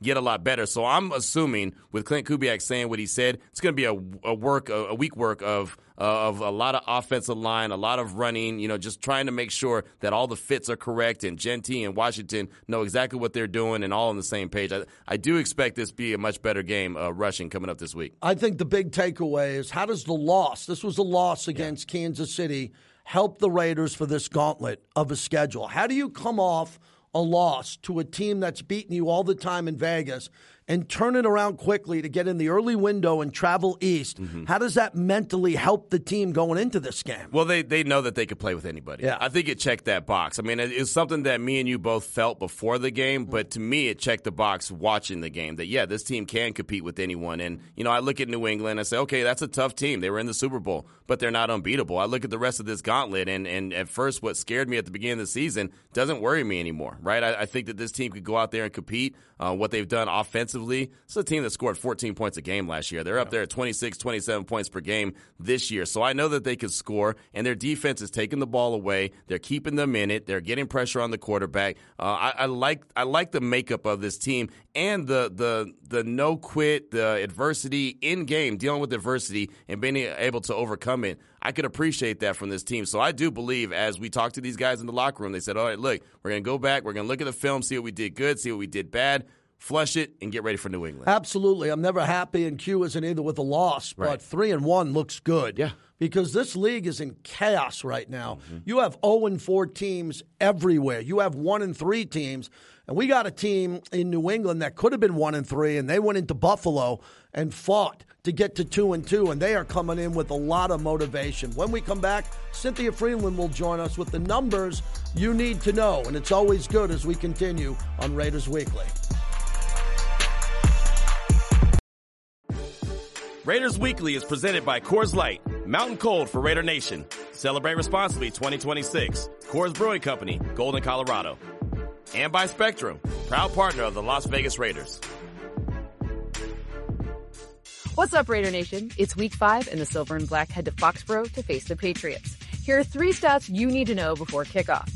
get a lot better. So I'm assuming with Clint Kubiak saying what he said, it's going to be a week work of a lot of offensive line, a lot of running, just trying to make sure that all the fits are correct and Genty and Washington know exactly what they're doing and all on the same page. I do expect this to be a much better game rushing coming up this week. I think the big takeaway is how does the loss, this was a loss against Kansas City, help the Raiders for this gauntlet of a schedule? How do you come off a loss to a team that's beaten you all the time in Vegas and turn it around quickly to get in the early window and travel east? How does that mentally help the team going into this game? Well, they know that they could play with anybody. Yeah. I think it checked that box. I mean, it's something that me and you both felt before the game, but to me it checked the box watching the game that, this team can compete with anyone. And, I look at New England and I say, okay, that's a tough team. They were in the Super Bowl, but they're not unbeatable. I look at the rest of this gauntlet, and at first what scared me at the beginning of the season doesn't worry me anymore, right? I think that this team could go out there and compete. What they've done offensively, it's a team that scored 14 points a game last year. They're up there at 26, 27 points per game this year. So I know that they could score, and their defense is taking the ball away. They're keeping them in it. They're getting pressure on the quarterback. I like the makeup of this team and the no quit, the adversity in game, dealing with adversity and being able to overcome it. I could appreciate that from this team. So I do believe as we talk to these guys in the locker room, they said, all right, look, we're going to go back. We're going to look at the film, see what we did good, see what we did bad, flush it, and get ready for New England. Absolutely. I'm never happy, and Q isn't either with a loss, but 3-1 looks good. Yeah. Because this league is in chaos right now. You have 0-4 teams everywhere. You have 1-3 teams. And we got a team in New England that could have been 1-3, and they went into Buffalo and fought to get to 2-2, and they are coming in with a lot of motivation. When we come back, Cynthia Freeland will join us with the numbers you need to know, and it's always good as we continue on Raiders Weekly. Raiders Weekly is presented by Coors Light, Mountain Cold for Raider Nation. Celebrate responsibly 2026. Coors Brewing Company, Golden, Colorado. And by Spectrum, proud partner of the Las Vegas Raiders. What's up, Raider Nation? It's Week 5, and the Silver and Black head to Foxborough to face the Patriots. Here are 3 stats you need to know before kickoff.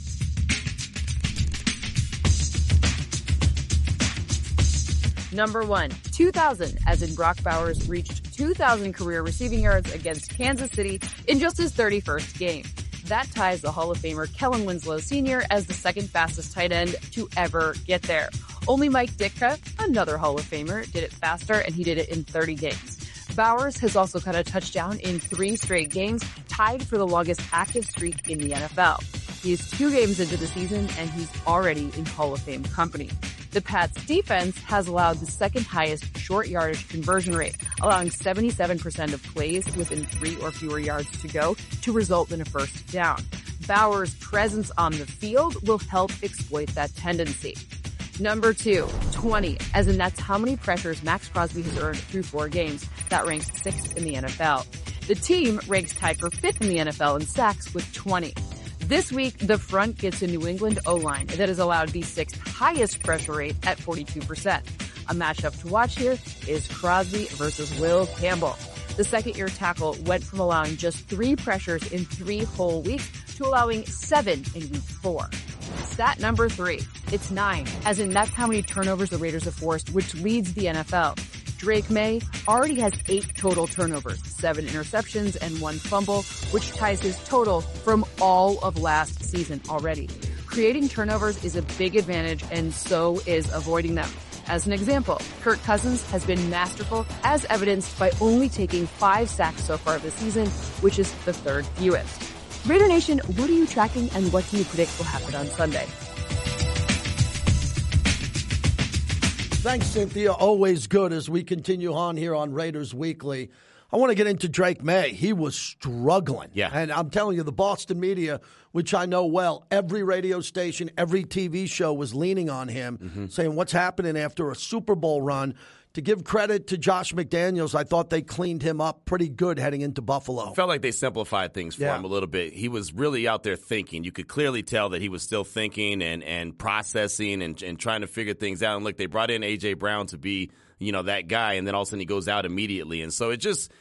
Number 1, 2,000, as in Brock Bowers reached 2,000 career receiving yards against Kansas City in just his 31st game. That ties the Hall of Famer Kellen Winslow Sr. as the second fastest tight end to ever get there. Only Mike Ditka, another Hall of Famer, did it faster, and he did it in 30 games. Bowers has also caught a touchdown in 3 straight games, tied for the longest active streak in the NFL. He's 2 games into the season, and he's already in Hall of Fame company. The Pats' defense has allowed the second highest short yardage conversion rate, allowing 77% of plays within 3 or fewer yards to go to result in a first down. Bowers' presence on the field will help exploit that tendency. Number 2, 20, as in that's how many pressures Max Crosby has earned through 4 games. That ranks 6th in the NFL. The team ranks tied for 5th in the NFL in sacks with 20. This week, the front gets a New England O-line that has allowed the 6th highest pressure rate at 42%. A matchup to watch here is Crosby versus Will Campbell. The second-year tackle went from allowing just 3 pressures in 3 whole weeks to allowing 7 in week 4. Stat number 3, it's 9, as in that's how many turnovers the Raiders have forced, which leads the NFL. Drake May already has 8 total turnovers, 7 interceptions, and 1 fumble, which ties his total from all of last season already. Creating turnovers is a big advantage, and so is avoiding them. As an example, Kirk Cousins has been masterful, as evidenced by only taking 5 sacks so far this season, which is the 3rd fewest. Raider Nation, what are you tracking, and what do you predict will happen on Sunday? Thanks, Cynthia. Always good as we continue on here on Raiders Weekly. I want to get into Drake May. He was struggling. Yeah. And I'm telling you, the Boston media, which I know well, every radio station, every TV show was leaning on him, saying what's happening after a Super Bowl run. To give credit to Josh McDaniels, I thought they cleaned him up pretty good heading into Buffalo. Felt like they simplified things for him a little bit. He was really out there thinking. You could clearly tell that he was still thinking and processing and trying to figure things out. And look, they brought in A.J. Brown to be, that guy, and then all of a sudden he goes out immediately. And so it just –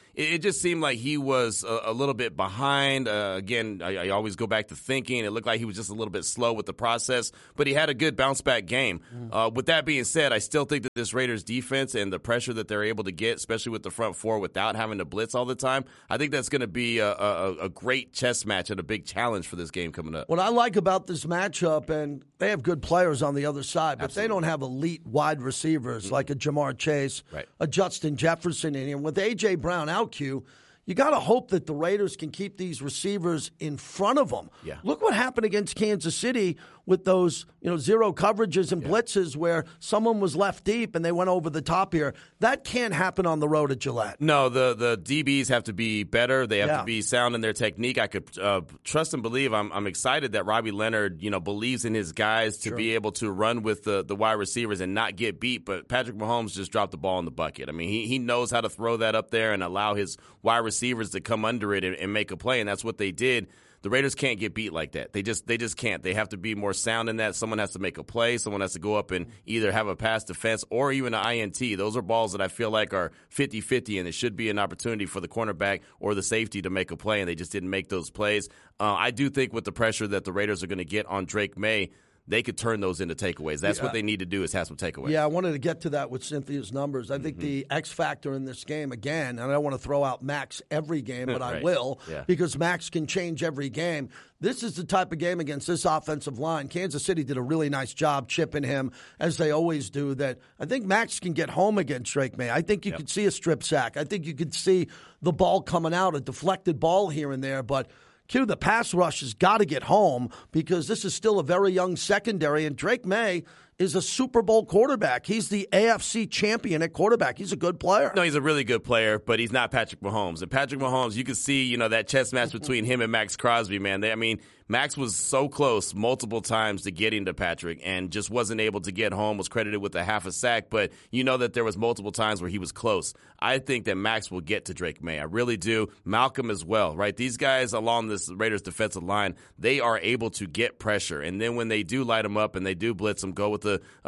it just seemed like he was a little bit behind. Again, I always go back to thinking. It looked like he was just a little bit slow with the process, but he had a good bounce-back game. With that being said, I still think that this Raiders defense and the pressure that they're able to get, especially with the front four without having to blitz all the time, I think that's going to be a great chess match and a big challenge for this game coming up. What I like about this matchup, and they have good players on the other side, but Absolutely. they don't have elite wide receivers like a Jamar Chase, a Justin Jefferson in here. With A.J. Brown out, Q, you got to hope that the Raiders can keep these receivers in front of them. Yeah. Look what happened against Kansas City with those zero coverages and blitzes where someone was left deep and they went over the top here. That can't happen on the road at Gillette. No, the DBs have to be better. They have to be sound in their technique. I could trust and believe. I'm excited that Robbie Leonard, believes in his guys to be able to run with the wide receivers and not get beat. But Patrick Mahomes just dropped the ball in the bucket. I mean, he knows how to throw that up there and allow his wide receivers to come under it and make a play, and that's what they did. The Raiders can't get beat like that. They just can't. They have to be more sound in that. Someone has to make a play. Someone has to go up and either have a pass defense or even an INT. Those are balls that I feel like are 50-50, and it should be an opportunity for the cornerback or the safety to make a play, and they just didn't make those plays. I do think with the pressure that the Raiders are going to get on Drake May, they could turn those into takeaways. That's what they need to do is have some takeaways. Yeah, I wanted to get to that with Cynthia's numbers. I think the X factor in this game, again, and I don't want to throw out Max every game, but I will, because Max can change every game. This is the type of game against this offensive line. Kansas City did a really nice job chipping him, as they always do, that I think Max can get home against Drake May. I think you could see a strip sack. I think you could see the ball coming out, a deflected ball here and there, but Q, the pass rush has got to get home because this is still a very young secondary, and Drake May is a Super Bowl quarterback. He's the AFC champion at quarterback. He's a good player. No, he's a really good player, but he's not Patrick Mahomes. And Patrick Mahomes, you can see, that chess match between him and Max Crosby, man. Max was so close multiple times to getting to Patrick and just wasn't able to get home, was credited with a half a sack, but you know that there was multiple times where he was close. I think that Max will get to Drake May. I really do. Malcolm as well, right? These guys along this Raiders defensive line, they are able to get pressure. And then when they do light them up and they do blitz them, go with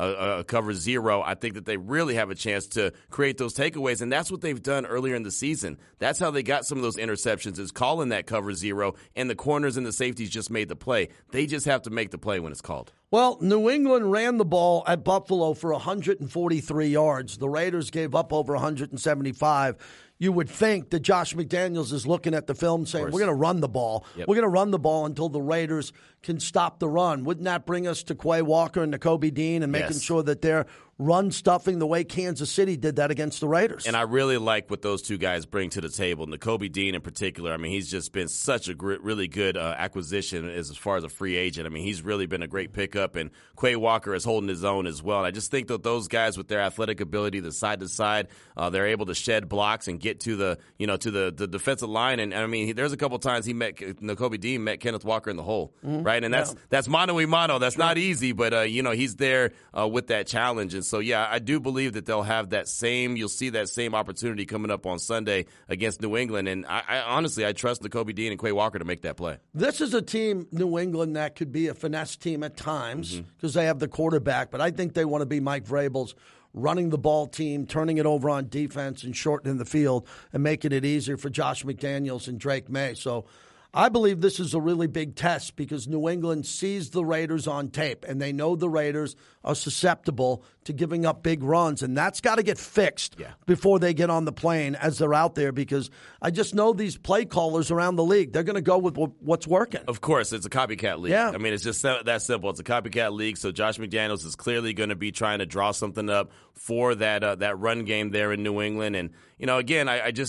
a cover zero, I think that they really have a chance to create those takeaways. And that's what they've done earlier in the season. That's how they got some of those interceptions, is calling that cover zero, and the corners and the safeties just made the play. They just have to make the play when it's called. Well, New England ran the ball at Buffalo for 143 yards. The Raiders gave up over 175. You would think that Josh McDaniels is looking at the film saying, we're going to run the ball. We're going to run the ball until the Raiders can stop the run. Wouldn't that bring us to Quay Walker and Nakobe Dean and making sure that they're run stuffing the way Kansas City did that against the Raiders? And I really like what those two guys bring to the table. Nakobe Dean in particular, he's just been such a really good acquisition as far as a free agent. He's really been a great pickup, and Quay Walker is holding his own as well. And I just think that those guys with their athletic ability, the side-to-side, they're able to shed blocks and get to the defensive line. And there's a couple times Nakobe Dean met Kenneth Walker in the hole, right? And that's mano y mano. That's not easy, but he's there with that challenge. And so, I do believe that they'll have you'll see that same opportunity coming up on Sunday against New England. And I honestly trust Nakobe Dean and Quay Walker to make that play. This is a team, New England, that could be a finesse team at times because they have the quarterback. But I think they want to be Mike Vrabel's running the ball team, turning it over on defense and shortening the field and making it easier for Josh McDaniels and Drake May. So I believe this is a really big test because New England sees the Raiders on tape, and they know the Raiders are susceptible to giving up big runs, and that's got to get fixed before they get on the plane as they're out there, because I just know these play callers around the league, they're going to go with what's working. Of course, it's a copycat league. Yeah. It's just that simple. It's a copycat league, so Josh McDaniels is clearly going to be trying to draw something up for that run game there in New England. And, again,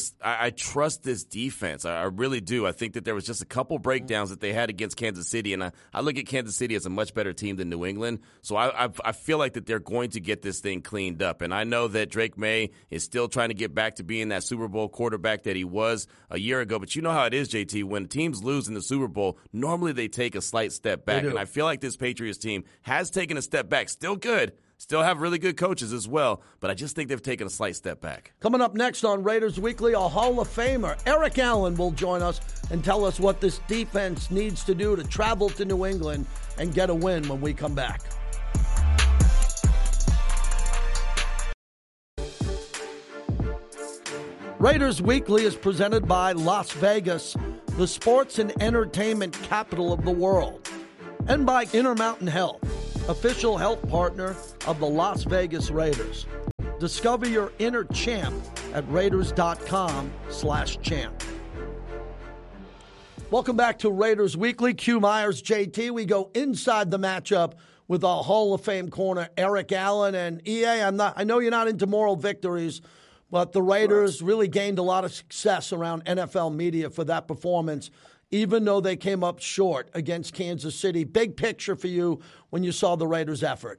I trust this defense. I really do. I think that there was just a couple breakdowns that they had against Kansas City, and I look at Kansas City as a much better team than New England. So I feel like that they're going to get this thing cleaned up. And I know that Drake May is still trying to get back to being that Super Bowl quarterback that he was a year ago. But you know how it is, JT. When teams lose in the Super Bowl, normally they take a slight step back. And I feel like this Patriots team has taken a step back. Still good. Still have really good coaches as well, but I just think they've taken a slight step back. Coming up next on Raiders Weekly, a Hall of Famer, Eric Allen, will join us and tell us what this defense needs to do to travel to New England and get a win when we come back. Raiders Weekly is presented by Las Vegas, the sports and entertainment capital of the world, and by Intermountain Health, official health partner of the Las Vegas Raiders. Discover your inner champ at Raiders.com/champ. Welcome back to Raiders Weekly. Q Myers, JT. We go inside the matchup with our Hall of Fame corner, Eric Allen. And EA, I know you're not into moral victories, but the Raiders really gained a lot of success around NFL media for that performance, even though they came up short against Kansas City. Big picture for you when you saw the Raiders' effort.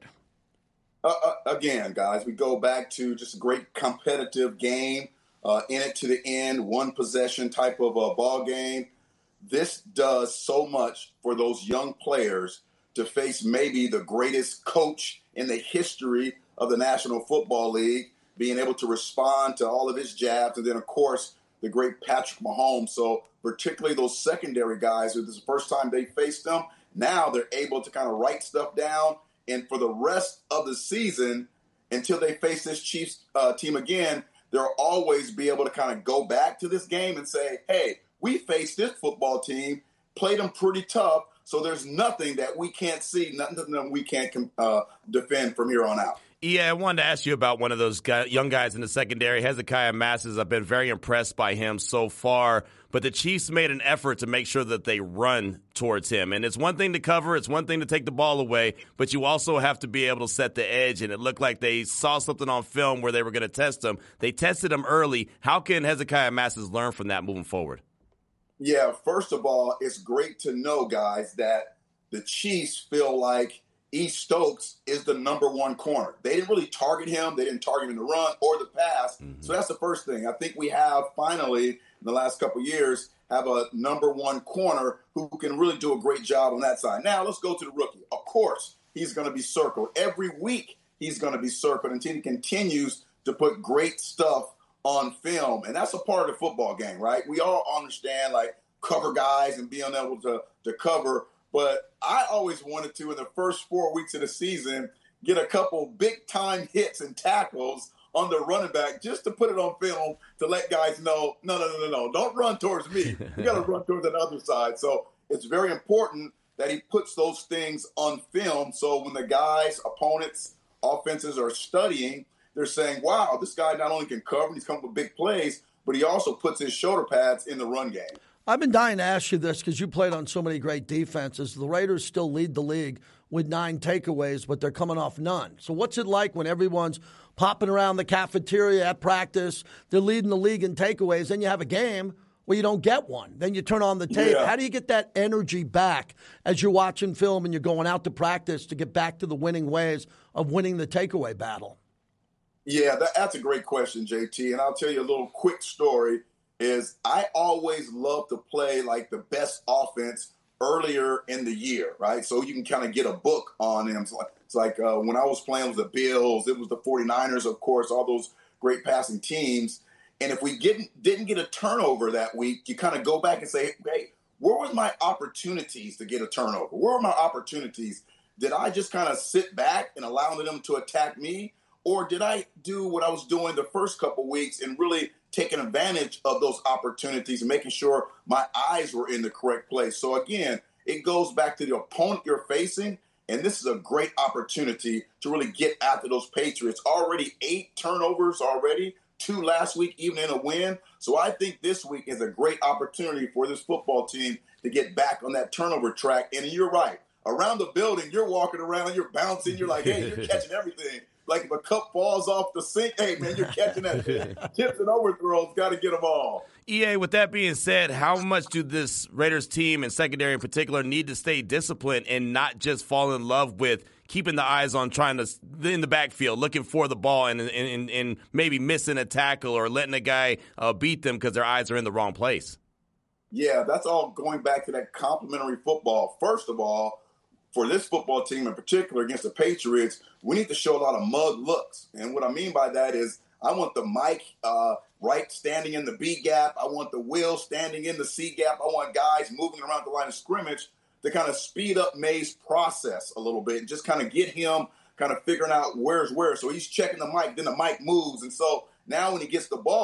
Again, guys, we go back to just a great competitive game, in it to the end, one possession type of a ball game. This does so much for those young players to face maybe the greatest coach in the history of the National Football League, being able to respond to all of his jabs, and then, of course, the great Patrick Mahomes. So particularly those secondary guys, this is the first time they faced them. Now they're able to kind of write stuff down, and for the rest of the season, until they face this Chiefs team again, they'll always be able to kind of go back to this game and say, hey, we faced this football team, played them pretty tough, so there's nothing that we can't see, nothing that we can't defend from here on out. Yeah, I wanted to ask you about one of those young guys in the secondary, Hezekiah Masses. I've been very impressed by him so far, but the Chiefs made an effort to make sure that they run towards him. And it's one thing to cover, it's one thing to take the ball away, but you also have to be able to set the edge, and it looked like they saw something on film where they were going to test him. They tested him early. How can Hezekiah Masses learn from that moving forward? Yeah, first of all, it's great to know, guys, that the Chiefs feel like E. Stokes is the number one corner. They didn't really target him. They didn't target him in the run or the pass. Mm-hmm. So that's the first thing. I think we have finally, in the last couple of years, have a number one corner who can really do a great job on that side. Now, let's go to the rookie. Of course, he's going to be circled. Every week, he's going to be circled until he continues to put great stuff on film. And that's a part of the football game, right? We all understand, like, cover guys and being able to cover. But I always wanted to, in the first 4 weeks of the season, get a couple big-time hits and tackles on the running back just to put it on film to let guys know, no, don't run towards me. You got to run towards the other side. So it's very important that he puts those things on film so when the guys, opponents, offenses are studying, they're saying, wow, this guy not only can cover, he's coming with big plays, but he also puts his shoulder pads in the run game. I've been dying to ask you this because you played on so many great defenses. The Raiders still lead the league with 9 takeaways, but they're coming off none. So what's it like when everyone's popping around the cafeteria at practice, they're leading the league in takeaways, then you have a game where you don't get one. Then you turn on the tape. Yeah. How do you get that energy back as you're watching film and you're going out to practice to get back to the winning ways of winning the takeaway battle? Yeah, that's a great question, JT. And I'll tell you a little quick story. Is I always love to play like the best offense earlier in the year, right? So you can kind of get a book on them. It's like when I was playing with the Bills, it was the 49ers, of course, all those great passing teams. And if we didn't get a turnover that week, you kind of go back and say, hey, where was my opportunities to get a turnover? Where were my opportunities? Did I just kind of sit back and allow them to attack me? Or did I do what I was doing the first couple weeks and really taking advantage of those opportunities and making sure my eyes were in the correct place? So, again, it goes back to the opponent you're facing, and this is a great opportunity to really get after those Patriots. Already 8 turnovers already, 2 last week, even in a win. So I think this week is a great opportunity for this football team to get back on that turnover track. And you're right. Around the building, you're walking around, you're bouncing, you're like, hey, you're catching everything. Like if a cup falls off the sink, hey, man, you're catching that shit. Tips and overthrows, got to get them all. EA, with that being said, how much do this Raiders team and secondary in particular need to stay disciplined and not just fall in love with keeping the eyes on trying to, in the backfield, looking for the ball and maybe missing a tackle or letting a guy beat them because their eyes are in the wrong place? Yeah, that's all going back to that complementary football. First of all, for this football team in particular against the Patriots, we need to show a lot of mug looks. And what I mean by that is I want the Mike Wright standing in the B gap. I want the Will standing in the C gap. I want guys moving around the line of scrimmage to kind of speed up May's process a little bit and just kind of get him kind of figuring out where's where. So he's checking the mic, then the mic moves. And so now when he gets the ball,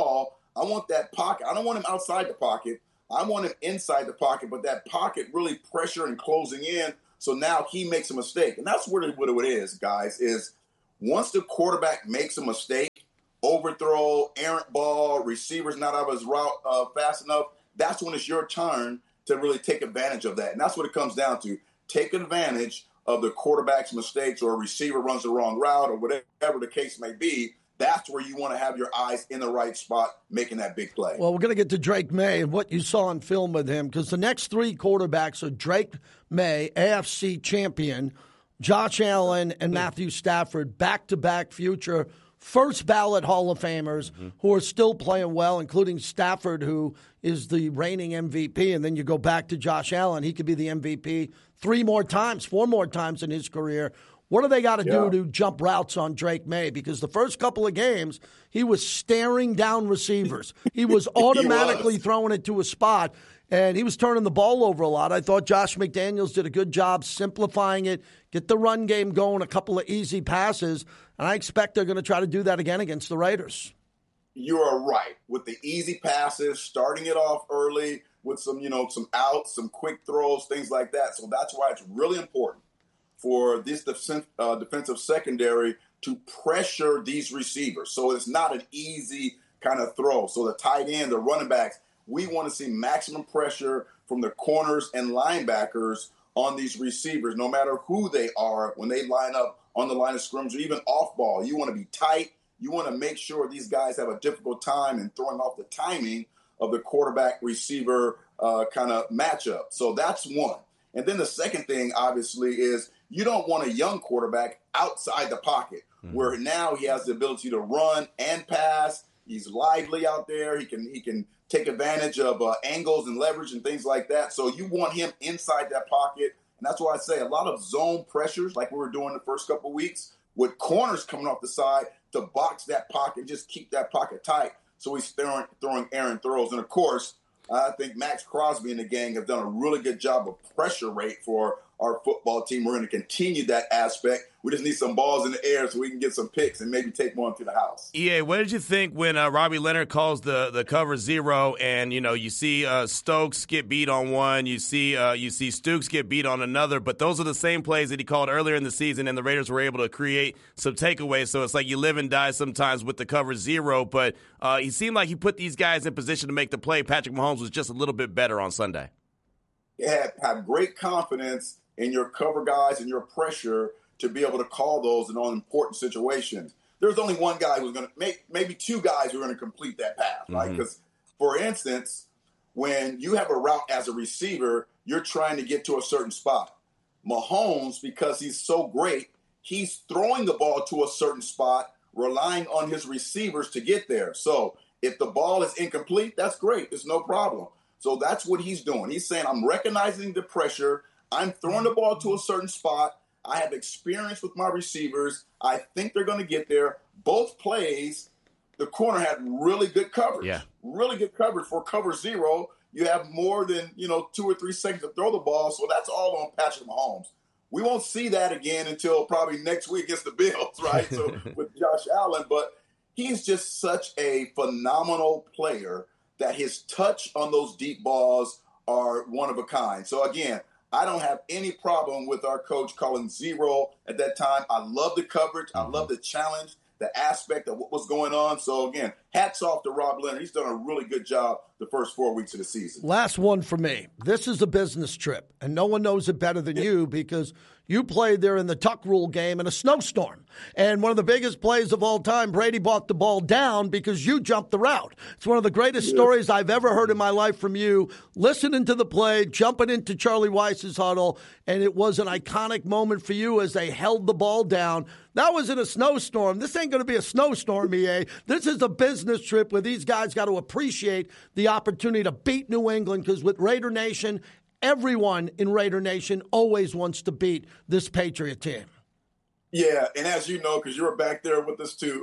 I want that pocket. I don't want him outside the pocket. I want him inside the pocket, but that pocket really pressure and closing in. So now he makes a mistake. And that's what it is, guys, is once the quarterback makes a mistake, overthrow, errant ball, receiver's not out of his route fast enough, that's when it's your turn to really take advantage of that. And that's what it comes down to. Take advantage of the quarterback's mistakes, or a receiver runs the wrong route, or whatever the case may be. That's where you want to have your eyes in the right spot, making that big play. Well, we're going to get to Drake May and what you saw on film with him, because the next three quarterbacks are Drake May, AFC champion, Josh Allen, and Matthew Stafford, back-to-back future first ballot Hall of Famers who are still playing well, including Stafford, who is the reigning MVP. And then you go back to Josh Allen. He could be the MVP 4 more times in his career. What do they got to do to jump routes on Drake May? Because the first couple of games, he was staring down receivers. He was automatically throwing it to a spot, and he was turning the ball over a lot. I thought Josh McDaniels did a good job simplifying it, get the run game going, a couple of easy passes, and I expect they're going to try to do that again against the Raiders. You are right. With the easy passes, starting it off early with some outs, some quick throws, things like that. So that's why it's really important for this defensive secondary to pressure these receivers. So it's not an easy kind of throw. So the tight end, the running backs, we want to see maximum pressure from the corners and linebackers on these receivers, no matter who they are, when they line up on the line of scrimmage or even off ball. You want to be tight. You want to make sure these guys have a difficult time in throwing off the timing of the quarterback-receiver kind of matchup. So that's one. And then the second thing, obviously, is you don't want a young quarterback outside the pocket where now he has the ability to run and pass. He's lively out there. He can take advantage of angles and leverage and things like that. So you want him inside that pocket. And that's why I say a lot of zone pressures like we were doing the first couple of weeks with corners coming off the side to box that pocket, just keep that pocket tight. So he's throwing errant throws. And, of course, I think Max Crosby and the gang have done a really good job of pressure rate for our football team. We're going to continue that aspect. We just need some balls in the air so we can get some picks and maybe take one to the house. EA, what did you think when Robbie Leonard calls the cover zero and, you see Stokes get beat on one, you see Stooks get beat on another, but those are the same plays that he called earlier in the season, and the Raiders were able to create some takeaways. So it's like you live and die sometimes with the cover zero, but he seemed like he put these guys in position to make the play. Patrick Mahomes was just a little bit better on Sunday. Have great confidence in your cover guys and your pressure to be able to call those in all important situations. There's only one guy who's going to maybe two guys who are going to complete that pass, right? Because, for instance, when you have a route as a receiver, you're trying to get to a certain spot. Mahomes, because he's so great, he's throwing the ball to a certain spot, relying on his receivers to get there. So if the ball is incomplete, that's great. It's no problem. So that's what he's doing. He's saying, I'm recognizing the pressure. I'm throwing the ball to a certain spot. I have experience with my receivers. I think they're going to get there. Both plays, the corner had really good coverage. Yeah. Really good coverage for cover zero. You have more than 2 or 3 seconds to throw the ball, so that's all on Patrick Mahomes. We won't see that again until probably next week against the Bills, right? So with Josh Allen, but he's just such a phenomenal player that his touch on those deep balls are one of a kind. So again, I don't have any problem with our coach calling zero at that time. I love the coverage. I love the challenge, the aspect of what was going on. So, again, hats off to Rob Leonard. He's done a really good job the first 4 weeks of the season. Last one for me. This is a business trip, and no one knows it better than you because you played there in the tuck rule game in a snowstorm. And one of the biggest plays of all time, Brady brought the ball down because you jumped the route. It's one of the greatest stories I've ever heard in my life from you, listening to the play, jumping into Charlie Weiss's huddle, and it was an iconic moment for you as they held the ball down. That was in a snowstorm. This ain't going to be a snowstorm, EA. This is a business trip where these guys got to appreciate the opportunity to beat New England because with Raider Nation, everyone in Raider Nation always wants to beat this Patriot team. Yeah, and as you know, because you were back there with us too,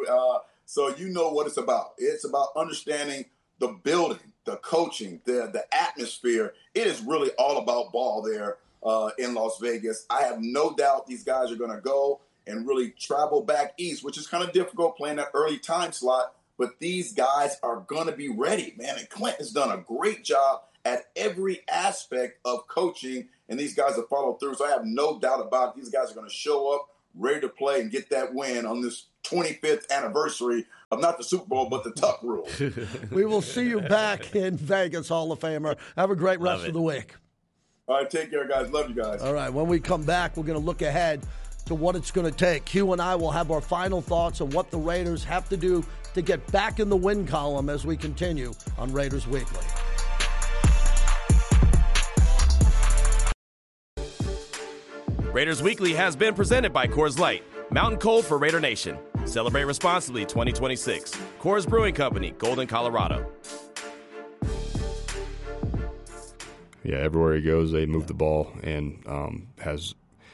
so you know what it's about. It's about understanding the building, the coaching, the atmosphere. It is really all about ball there in Las Vegas. I have no doubt these guys are going to go and really travel back east, which is kind of difficult playing that early time slot. but these guys are going to be ready, man. And Clint has done a great job at every aspect of coaching, and these guys have followed through. So I have no doubt about it. These guys are going to show up ready to play and get that win on this 25th anniversary of not the Super Bowl, but the Tuck Rule. We will see you back in Vegas, Hall of Famer. Have a great rest of the week. All right, take care, guys. Love you guys. All right, when we come back, we're going to look ahead to what it's going to take. Q and I will have our final thoughts on what the Raiders have to do to get back in the win column as we continue on Raiders Weekly. Raiders Weekly has been presented by Coors Light. Mountain Cold for Raider Nation. Celebrate responsibly 2026. Coors Brewing Company, Golden, Colorado. Yeah, everywhere he goes, they move the ball and has,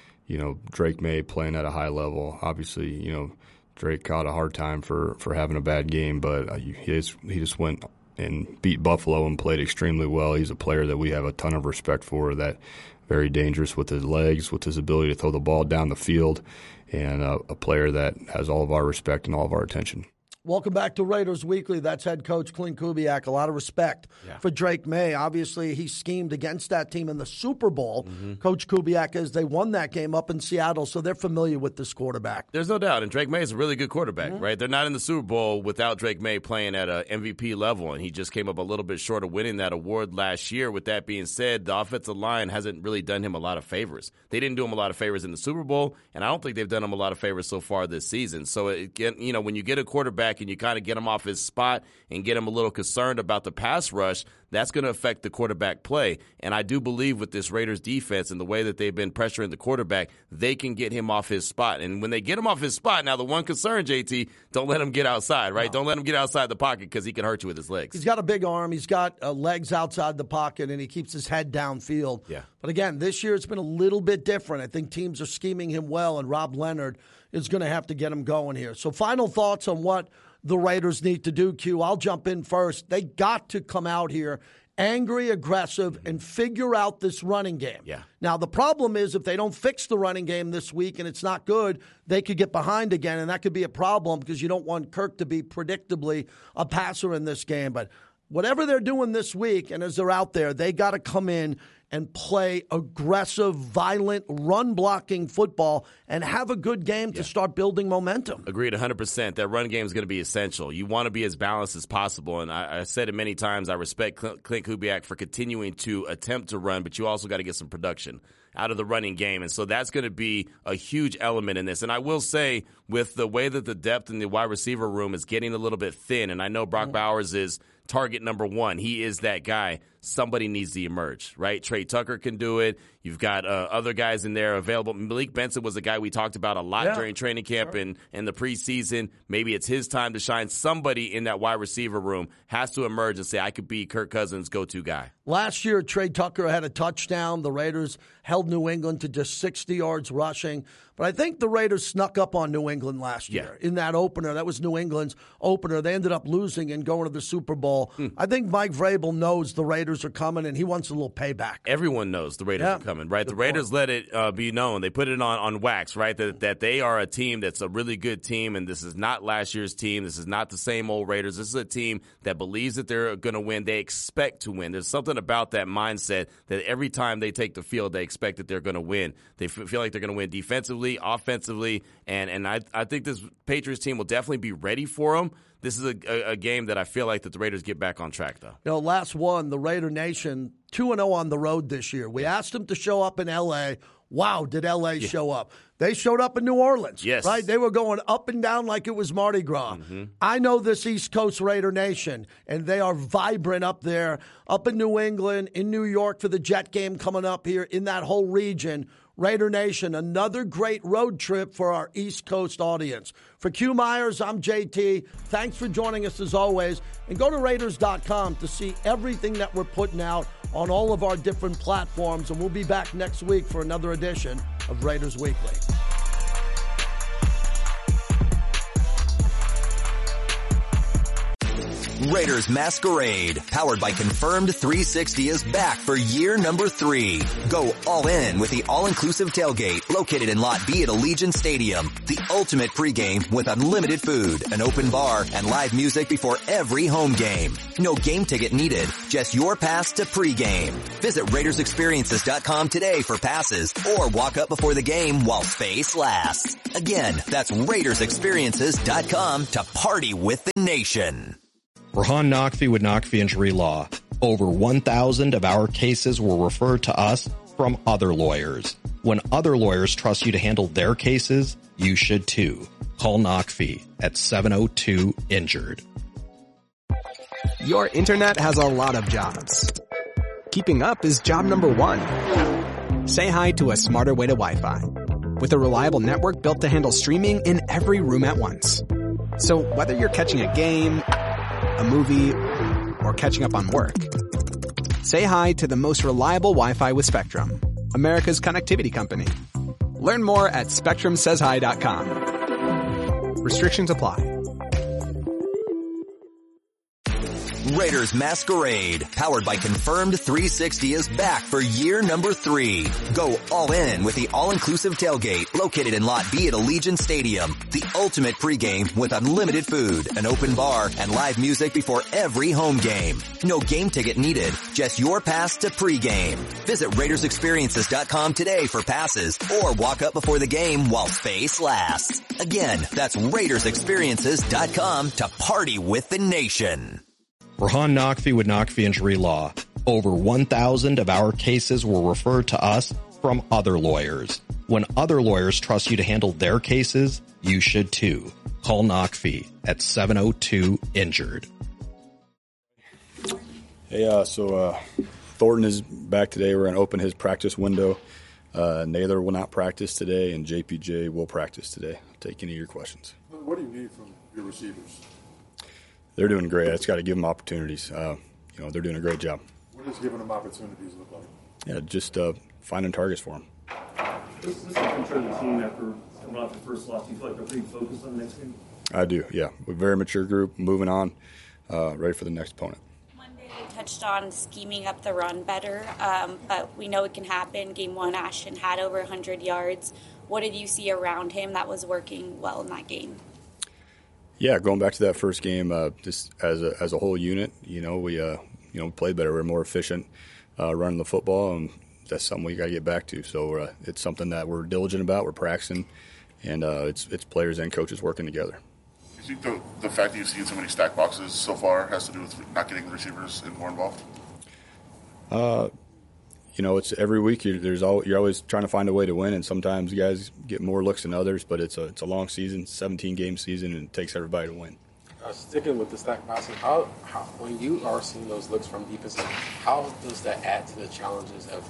Drake May playing at a high level. Obviously, Drake caught a hard time for having a bad game, but he just went and beat Buffalo and played extremely well. He's a player that we have a ton of respect for, that very dangerous with his legs, with his ability to throw the ball down the field, and a player that has all of our respect and all of our attention. Welcome back to Raiders Weekly. That's head coach Clint Kubiak. A lot of respect for Drake May. Obviously, he schemed against that team in the Super Bowl. Coach Kubiak, as they won that game up in Seattle, so they're familiar with this quarterback. There's no doubt, and Drake May is a really good quarterback, right? They're not in the Super Bowl without Drake May playing at an MVP level, and he just came up a little bit short of winning that award last year. With that being said, the offensive line hasn't really done him a lot of favors. They didn't do him a lot of favors in the Super Bowl, and I don't think they've done him a lot of favors so far this season. So, when you get a quarterback and you kind of get him off his spot and get him a little concerned about the pass rush, that's going to affect the quarterback play. And I do believe with this Raiders defense and the way that they've been pressuring the quarterback, they can get him off his spot. And when they get him off his spot, now the one concern, JT, don't let him get outside, right? No. Don't let him get outside the pocket because he can hurt you with his legs. He's got a big arm. He's got legs outside the pocket, and he keeps his head downfield. Yeah. But again, this year it's been a little bit different. I think teams are scheming him well, and Rob Leonard is going to have to get him going here. So final thoughts on what the Raiders need to do, Q. I'll jump in first. They got to come out here angry, aggressive, and figure out this running game. Yeah. Now, the problem is if they don't fix the running game this week and it's not good, they could get behind again, and that could be a problem because you don't want Kirk to be predictably a passer in this game. But whatever they're doing this week, and as they're out there, they got to come in and play aggressive, violent, run-blocking football and have a good game to start building momentum. Agreed 100%. That run game is going to be essential. You want to be as balanced as possible, and I said it many times, I respect Clint Kubiak for continuing to attempt to run, but you also got to get some production out of the running game, and so that's going to be a huge element in this. And I will say, with the way that the depth in the wide receiver room is getting a little bit thin, and I know Brock Bowers is target number one. He is that guy. Somebody needs to emerge, right? Trey Tucker can do it. You've got other guys in there available. Malik Benson was a guy we talked about a lot during training camp and the preseason. Maybe it's his time to shine. Somebody in that wide receiver room has to emerge and say, I could be Kirk Cousins' go-to guy. Last year, Trey Tucker had a touchdown. The Raiders held New England to just 60 yards rushing. But I think the Raiders snuck up on New England last year in that opener. That was New England's opener. They ended up losing and going to the Super Bowl. I think Mike Vrabel knows the Raiders are coming, and he wants a little payback. Everyone knows the Raiders are coming, right? The Raiders let it be known. They put it on wax, right, that they are a team that's a really good team, and this is not last year's team. This is not the same old Raiders. This is a team that believes that they're going to win. They expect to win. There's something about that mindset that every time they take the field, they expect that they're going to win. They feel like they're going to win defensively, offensively, and I think this Patriots team will definitely be ready for them. This is a game that I feel like that the Raiders get back on track, though. Last one, the Raider Nation, 2-0 on the road this year. We asked them to show up in L.A. Wow, did L.A. show up. They showed up in New Orleans, right? They were going up and down like it was Mardi Gras. I know this East Coast Raider Nation, and they are vibrant up there, up in New England, in New York for the Jet game coming up here, in that whole region. Raider Nation, another great road trip for our East Coast audience. For Q Myers, I'm JT. Thanks for joining us as always. And go to Raiders.com to see everything that we're putting out on all of our different platforms. And we'll be back next week for another edition of Raiders Weekly. Raiders Masquerade, powered by Confirmed 360, is back for year number 3. Go all in with the all-inclusive tailgate located in Lot B at Allegiant Stadium. The ultimate pregame with unlimited food, an open bar, and live music before every home game. No game ticket needed, just your pass to pregame. Visit RaidersExperiences.com today for passes or walk up before the game while space lasts. Again, that's RaidersExperiences.com to party with the nation. Rahan Naqvi with Naqvi Injury Law. Over 1,000 of our cases were referred to us from other lawyers. When other lawyers trust you to handle their cases, you should too. Call Naqvi at 702-INJURED. Your internet has a lot of jobs. Keeping up is job number 1. Say hi to a smarter way to Wi-Fi. With a reliable network built to handle streaming in every room at once. So whether you're catching a game, a movie, or catching up on work, say hi to the most reliable Wi-Fi with Spectrum, America's connectivity company. Learn more at SpectrumSaysHi.com. Restrictions apply. Raiders Masquerade, powered by Confirmed 360, is back for year number 3. Go all in with the all-inclusive tailgate located in Lot B at Allegiant Stadium. The ultimate pregame with unlimited food, an open bar, and live music before every home game. No game ticket needed, just your pass to pregame. Visit RaidersExperiences.com today for passes or walk up before the game while space lasts. Again, that's RaidersExperiences.com to party with the nation. Rahan Naqvi with Naqvi Injury Law. Over 1,000 of our cases were referred to us from other lawyers. When other lawyers trust you to handle their cases, you should too. Call Naqvi at 702-INJURED. Hey, Thornton is back today. We're going to open his practice window. Naylor will not practice today, and JPJ will practice today. I'll take any of your questions. What do you need from your receivers? They're doing great. I just got to give them opportunities. They're doing a great job. What does giving them opportunities look like? Yeah, just finding targets for them. This is the future of the team after coming off the first loss. Do you feel like they're pretty focused on the next game? I do, yeah. We're a very mature group, moving on, ready for the next opponent. Monday you touched on scheming up the run better, but we know it can happen. Game 1, Ashton had over 100 yards. What did you see around him that was working well in that game? Yeah, going back to that first game, just as a whole unit, we played better. We're more efficient running the football, and that's something we got to get back to. So it's something that we're diligent about. We're practicing, and it's players and coaches working together. Do you think the fact that you've seen so many stack boxes so far has to do with not getting the receivers more involved? It's every week you're always trying to find a way to win, and sometimes guys get more looks than others. But it's a long season, 17-game season, and it takes everybody to win. Sticking with the stack boxing, how when you are seeing those looks from defense, how does that add to the challenges of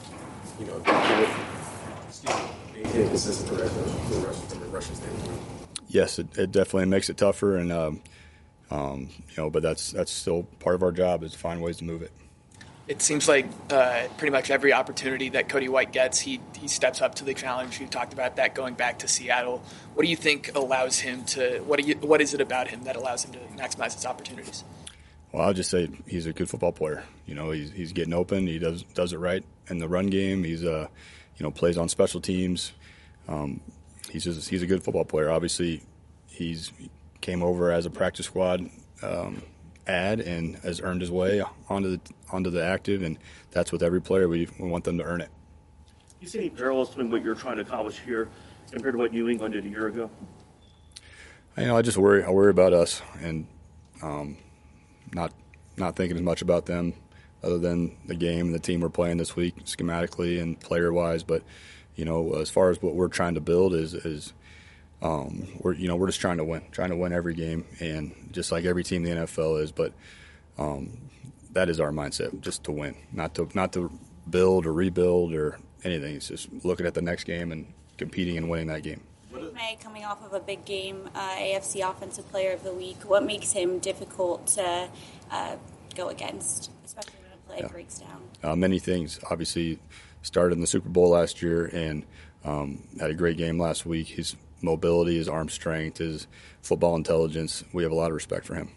being consistent from the rushing standpoint? Yes, it definitely makes it tougher, and but that's still part of our job is to find ways to move it. It seems like pretty much every opportunity that Cody White gets, he steps up to the challenge. You talked about that going back to Seattle. What do you think allows him to? What is it about him that allows him to maximize his opportunities? Well, I'll just say he's a good football player. He's getting open. He does it right in the run game. He's plays on special teams. He's a good football player. Obviously, he's came over as a practice squad ad and has earned his way onto the active, and that's with every player. We want them to earn it. Do you see any parallels between what you're trying to accomplish here compared to what New England did a year ago? I just worry. I worry about us and not thinking as much about them other than the game and the team we're playing this week schematically and player-wise. But as far as what we're trying to build is we're just trying to win every game, and just like every team in the NFL is. But that is our mindset, just to win, not to build or rebuild or anything. It's just looking at the next game and competing and winning that game. Drake May, coming off of a big game, AFC Offensive Player of the Week, what makes him difficult to go against, especially when a play breaks down? Many things. Obviously, started in the Super Bowl last year and had a great game last week. His mobility, his arm strength, his football intelligence, we have a lot of respect for him.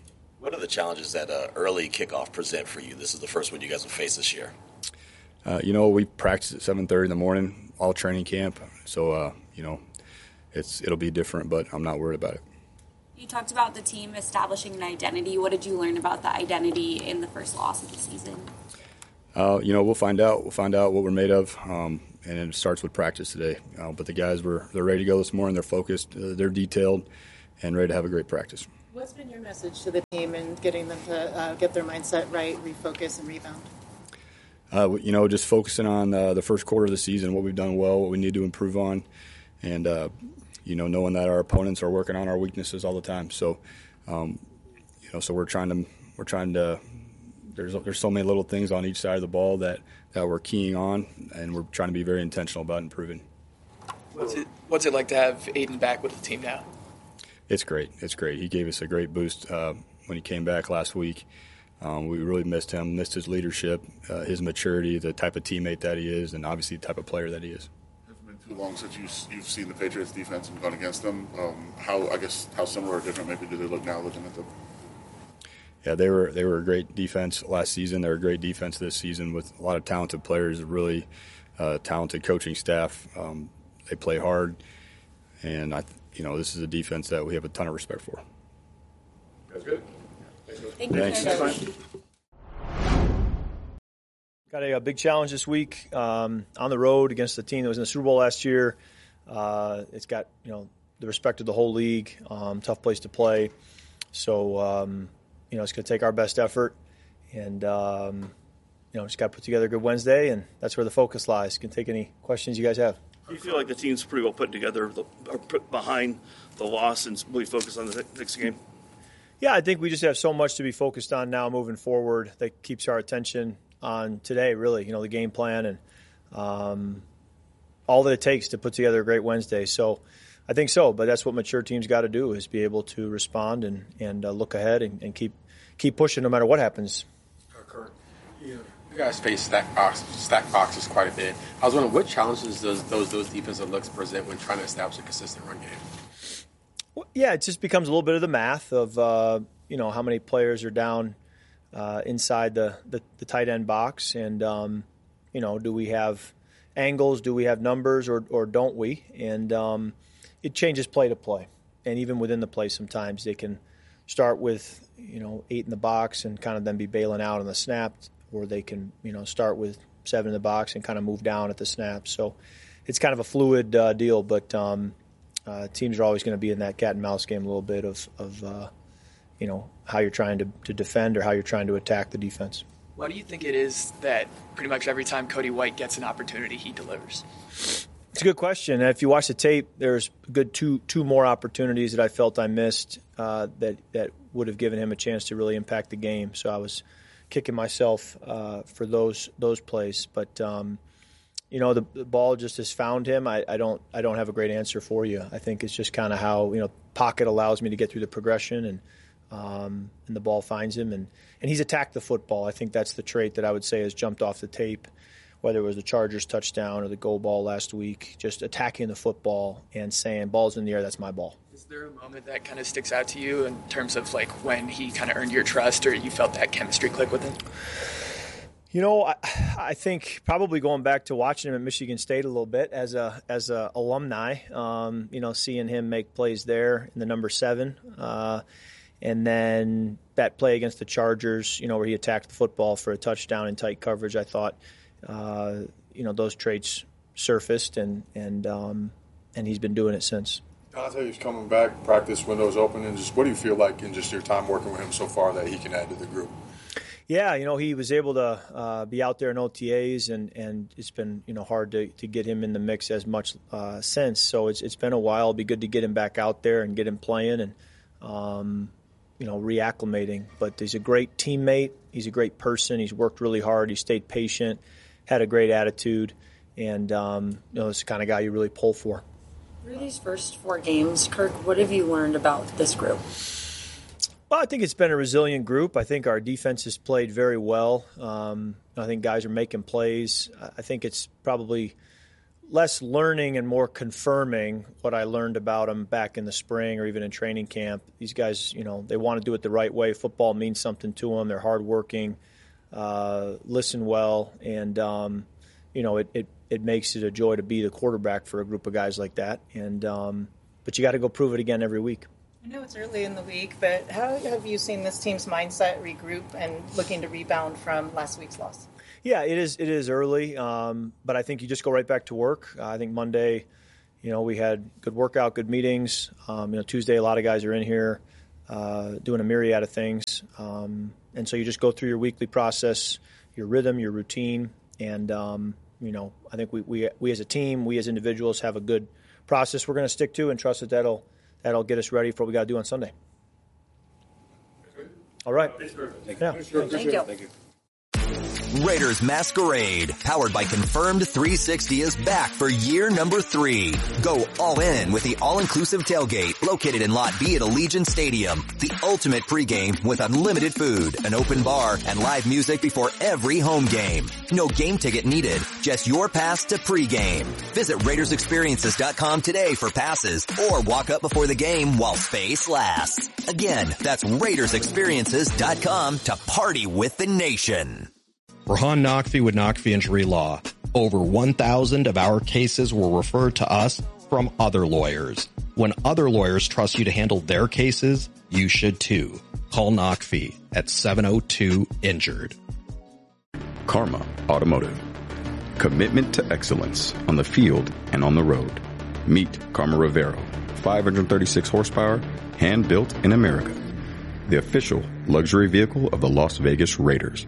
What are the challenges that early kickoff present for you? This is the first one you guys will face this year. We practice at 7:30 in the morning, all training camp. So, it'll be different, but I'm not worried about it. You talked about the team establishing an identity. What did you learn about the identity in the first loss of the season? We'll find out. We'll find out what we're made of, and it starts with practice today. But the guys they're ready to go this morning. They're focused. They're detailed, and ready to have a great practice. What's been your message to the team in getting them to get their mindset right, refocus, and rebound? Just focusing on the first quarter of the season, what we've done well, what we need to improve on, and knowing that our opponents are working on our weaknesses all the time. So, so we're trying to. There's so many little things on each side of the ball that we're keying on, and we're trying to be very intentional about improving. What's it like to have Aiden back with the team now? It's great. It's great. He gave us a great boost when he came back last week. We really missed him, missed his leadership, his maturity, the type of teammate that he is, and obviously the type of player that he is. It's been too long since you've seen the Patriots defense and gone against them. How similar or different maybe do they look now looking at them? Yeah, they were a great defense last season. They're a great defense this season with a lot of talented players, really talented coaching staff. They play hard, and this is a defense that we have a ton of respect for. That's good. Thanks. Got a big challenge this week on the road against the team that was in the Super Bowl last year. It's got the respect of the whole league. Tough place to play, so it's going to take our best effort, and just got to put together a good Wednesday, and that's where the focus lies. Can take any questions you guys have. Do you feel like the team's pretty well put together or put behind the loss and really focus on the next game? Yeah, I think we just have so much to be focused on now moving forward that keeps our attention on today, really, the game plan and all that it takes to put together a great Wednesday. So I think so, but that's what mature teams got to do is be able to respond and look ahead and keep pushing no matter what happens. Kirk, you guys face stack boxes quite a bit. I was wondering, what challenges does those defensive looks present when trying to establish a consistent run game? Well, yeah, it just becomes a little bit of the math of how many players are down inside the tight end box, and do we have angles, do we have numbers, or don't we? And it changes play to play, and even within the play, sometimes they can start with 8 in the box and kind of then be bailing out on the snap, or they can start with 7 in the box and kind of move down at the snap. So it's kind of a fluid deal, but teams are always going to be in that cat and mouse game a little bit of how you're trying to defend or how you're trying to attack the defense. Why do you think it is that pretty much every time Cody White gets an opportunity, he delivers? It's a good question. And if you watch the tape, there's a good two more opportunities that I felt I missed that would have given him a chance to really impact the game. So I was kicking myself for those plays. But the ball just has found him. I don't have a great answer for you. I think it's just kind of how pocket allows me to get through the progression and the ball finds him and he's attacked the football. I think that's the trait that I would say has jumped off the tape, whether it was the Chargers touchdown or the goal ball last week, just attacking the football and saying, ball's in the air, that's my ball. Is there a moment that kind of sticks out to you in terms of like when he kind of earned your trust or you felt that chemistry click with him? I think probably going back to watching him at Michigan State a little bit as a alumni, seeing him make plays there in the number 7, and then that play against the Chargers, where he attacked the football for a touchdown in tight coverage. I thought, those traits surfaced, and he's been doing it since. Donte's coming back, practice windows open, and just what do you feel like in just your time working with him so far that he can add to the group? Yeah, he was able to be out there in OTAs, and it's been hard to get him in the mix as much since. So it's been a while. It'll be good to get him back out there and get him playing and reacclimating. But he's a great teammate. He's a great person. He's worked really hard. He stayed patient, had a great attitude, and it's the kind of guy you really pull for. Through these first 4 games, Kirk, what have you learned about this group? Well, I think it's been a resilient group. I think our defense has played very well. I think guys are making plays. I think it's probably less learning and more confirming what I learned about them back in the spring or even in training camp. These guys, they want to do it the right way. Football means something to them. They're hardworking, listen well, and it makes it a joy to be the quarterback for a group of guys like that. And but you got to go prove it again every week. I know it's early in the week, but how have you seen this team's mindset regroup and looking to rebound from last week's loss? Yeah, it is early, but I think you just go right back to work. I think Monday, we had good workout, good meetings. Tuesday, a lot of guys are in here doing a myriad of things. And so you just go through your weekly process, your rhythm, your routine. And, I think we as a team, we as individuals have a good process we're going to stick to and trust that that'll get us ready for what we got to do on Sunday. All right. Thank you. Raiders Masquerade, powered by Confirmed 360, is back for year number 3. Go all in with the all-inclusive tailgate located in Lot B at Allegiant Stadium. The ultimate pregame with unlimited food, an open bar, and live music before every home game. No game ticket needed, just your pass to pregame. Visit RaidersExperiences.com today for passes or walk up before the game while space lasts. Again, that's RaidersExperiences.com to party with the nation. Rahan Naqvi with Naqvi Injury Law. Over 1,000 of our cases were referred to us from other lawyers. When other lawyers trust you to handle their cases, you should too. Call Naqvi at 702-INJURED. Karma Automotive. Commitment to excellence on the field and on the road. Meet Karma Rivero. 536 horsepower, hand-built in America. The official luxury vehicle of the Las Vegas Raiders.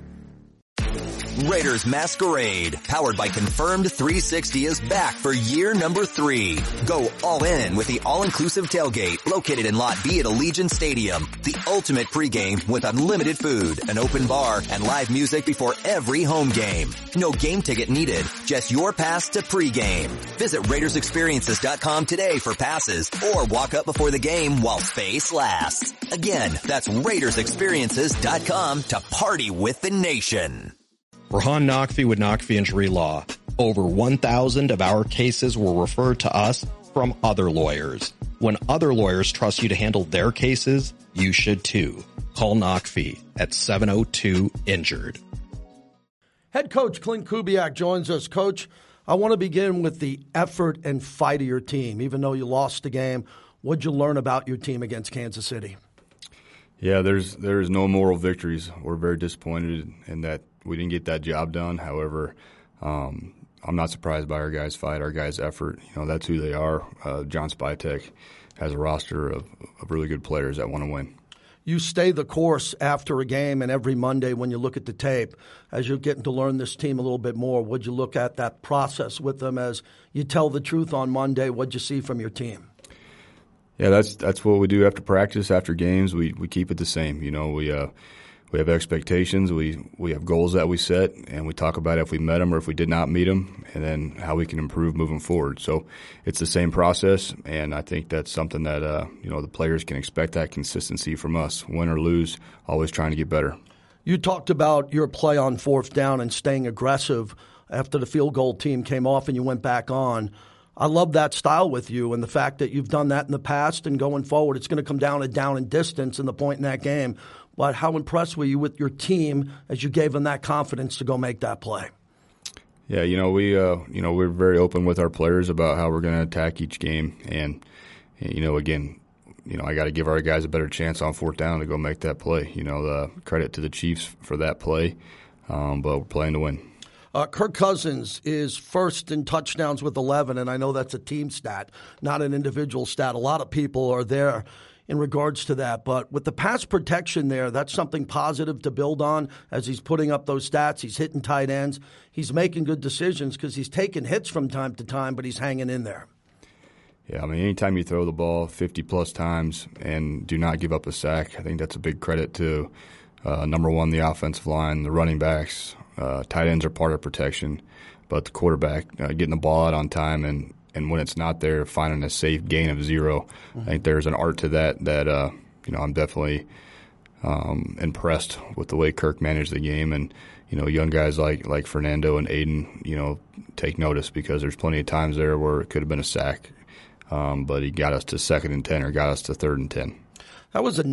Raiders Masquerade, powered by Confirmed 360, is back for year number 3. Go all in with the all-inclusive tailgate located in Lot B at Allegiant Stadium. The ultimate pregame with unlimited food, an open bar, and live music before every home game. No game ticket needed, just your pass to pregame. Visit RaidersExperiences.com today for passes or walk up before the game while space lasts. Again, that's RaidersExperiences.com to party with the nation. Rahan Naqvi with Naqvi Injury Law. Over 1,000 of our cases were referred to us from other lawyers. When other lawyers trust you to handle their cases, you should too. Call Naqvi at 702-INJURED. Head coach Clint Kubiak joins us. Coach, I want to begin with the effort and fight of your team. Even though you lost the game, what'd you learn about your team against Kansas City? Yeah, there's no moral victories. We're very disappointed in that we didn't get that job done. However, I'm not surprised by our guys' fight, our guys' effort. That's who they are. John Spytek has a roster of really good players that want to win. You stay the course after a game, and every Monday when you look at the tape, as you're getting to learn this team a little bit more, would you look at that process with them as you tell the truth on Monday? What'd you see from your team? Yeah, that's what we do after practice, after games. We keep it the same. We have expectations. We have goals that we set, and we talk about if we met them or if we did not meet them, and then how we can improve moving forward. So it's the same process, and I think that's something that the players can expect, that consistency from us. Win or lose, always trying to get better. You talked about your play on fourth down and staying aggressive after the field goal team came off and you went back on. I love that style with you and the fact that you've done that in the past, and going forward it's going to come down to down and distance in the point in that game. But how impressed were you with your team as you gave them that confidence to go make that play? Yeah, we're very open with our players about how we're going to attack each game, and again, I got to give our guys a better chance on fourth down to go make that play. The credit to the Chiefs for that play, but we're playing to win. Kirk Cousins is first in touchdowns with 11, and I know that's a team stat, not an individual stat. A lot of people are there in regards to that. But with the pass protection there, that's something positive to build on as he's putting up those stats. He's hitting tight ends. He's making good decisions because he's taking hits from time to time, but he's hanging in there. Yeah, anytime you throw the ball 50-plus times and do not give up a sack, I think that's a big credit to, number one, the offensive line, the running backs. Tight ends are part of protection, but the quarterback getting the ball out on time and when it's not there, finding a safe gain of 0. I think there's an art to that I'm definitely impressed with the way Kirk managed the game. And, young guys like Fernando and Aiden, take notice because there's plenty of times there where it could have been a sack. But he got us to 2nd and 10 or got us to 3rd and 10. That was a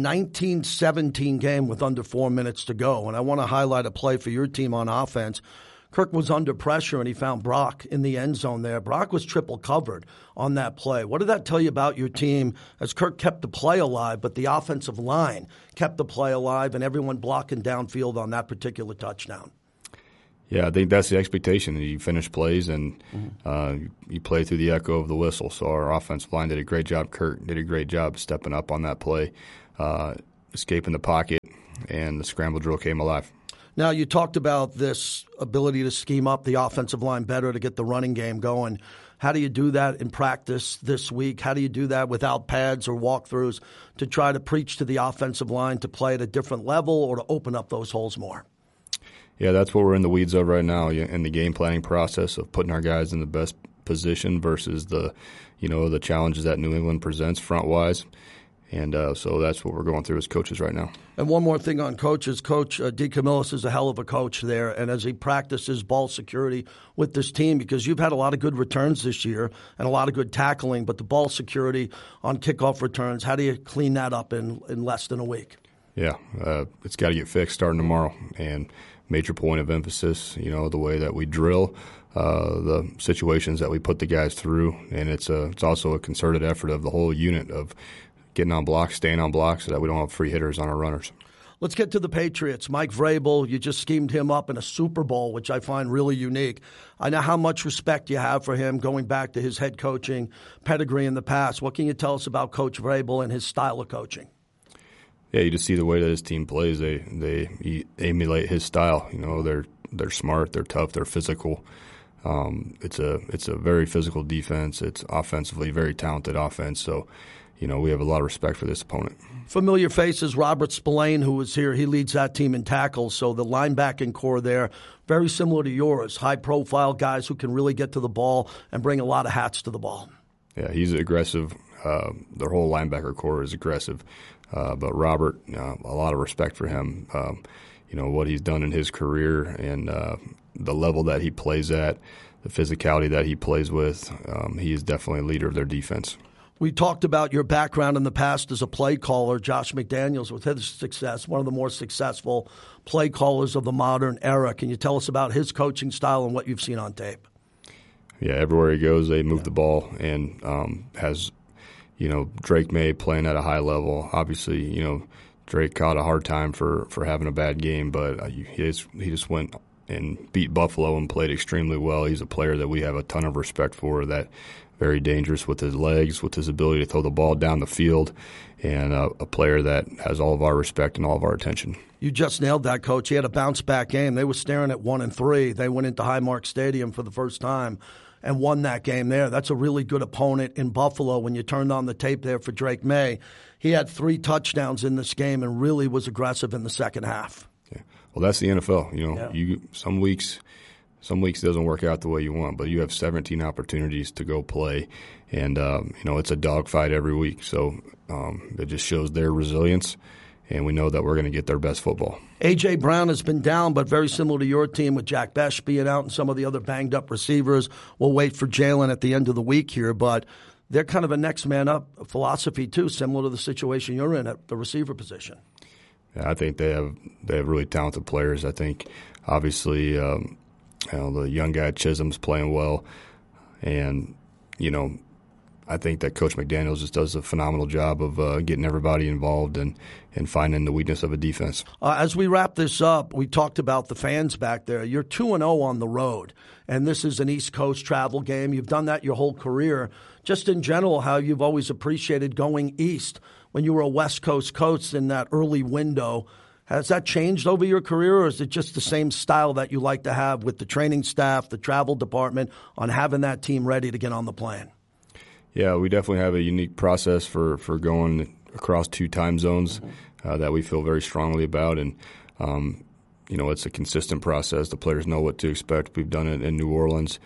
19-17 game with under 4 minutes to go. And I want to highlight a play for your team on offense. Kirk was under pressure, and he found Brock in the end zone there. Brock was triple covered on that play. What did that tell you about your team as Kirk kept the play alive, but the offensive line kept the play alive and everyone blocking downfield on that particular touchdown? Yeah, I think that's the expectation. You finish plays and you play through the echo of the whistle. So our offensive line did a great job. Kirk did a great job stepping up on that play, escaping the pocket, and the scramble drill came alive. Now, you talked about this ability to scheme up the offensive line better to get the running game going. How do you do that in practice this week? How do you do that without pads or walkthroughs to try to preach to the offensive line to play at a different level or to open up those holes more? Yeah, that's what we're in the weeds of right now, in the game planning process of putting our guys in the best position versus the challenges that New England presents front-wise. And so that's what we're going through as coaches right now. And one more thing on coaches. Coach DeCamillis is a hell of a coach there. And as he practices ball security with this team, because you've had a lot of good returns this year and a lot of good tackling, but the ball security on kickoff returns, how do you clean that up in less than a week? Yeah, it's got to get fixed starting tomorrow. And major point of emphasis, the way that we drill, the situations that we put the guys through. And it's also a concerted effort of the whole unit of getting on blocks, staying on blocks so that we don't have free hitters on our runners. Let's get to the Patriots. Mike Vrabel, you just schemed him up in a Super Bowl, which I find really unique. I know how much respect you have for him going back to his head coaching pedigree in the past. What can you tell us about Coach Vrabel and his style of coaching? Yeah, you just see the way that his team plays. They emulate his style. They're smart, they're tough, they're physical. It's a very physical defense. It's offensively very talented offense. So, we have a lot of respect for this opponent. Familiar faces, Robert Spillane, who was here. He leads that team in tackles. So the linebacking core there, very similar to yours. High-profile guys who can really get to the ball and bring a lot of hats to the ball. Yeah, he's aggressive. Their whole linebacker core is aggressive. But Robert, a lot of respect for him. What he's done in his career and the level that he plays at, the physicality that he plays with, he is definitely a leader of their defense. We talked about your background in the past as a play caller. Josh McDaniels, with his success, one of the more successful play callers of the modern era. Can you tell us about his coaching style and what you've seen on tape? Yeah, everywhere he goes, they move the ball and has, Drake May playing at a high level. Obviously, Drake caught a hard time for having a bad game, but he just went and beat Buffalo and played extremely well. He's a player that we have a ton of respect for, that very dangerous with his legs, with his ability to throw the ball down the field, and a player that has all of our respect and all of our attention. You just nailed that, Coach. He had a bounce-back game. They were staring at 1-3. They went into Highmark Stadium for the first time and won that game there. That's a really good opponent in Buffalo. When you turned on the tape there for Drake May, he had 3 touchdowns in this game and really was aggressive in the second half. Yeah. Well, that's the NFL. Some weeks it doesn't work out the way you want, but you have 17 opportunities to go play, and it's a dogfight every week. So it just shows their resilience, and we know that we're going to get their best football. A.J. Brown has been down, but very similar to your team with Jack Besh being out and some of the other banged-up receivers. We'll wait for Jalen at the end of the week here, but they're kind of a next-man-up philosophy, too, similar to the situation you're in at the receiver position. Yeah, I think they have really talented players. I think, obviously, the young guy Chisholm's playing well, and I think that Coach McDaniels just does a phenomenal job of getting everybody involved and finding the weakness of a defense. As we wrap this up, we talked about the fans back there. You're 2-0 on the road, and this is an East Coast travel game. You've done that your whole career. Just in general, how you've always appreciated going east when you were a West Coast coach in that early window. Has that changed over your career, or is it just the same style that you like to have with the training staff, the travel department, on having that team ready to get on the plane? Yeah, we definitely have a unique process for going across 2 time zones that we feel very strongly about. And, it's a consistent process. The players know what to expect. We've done it in New Orleans,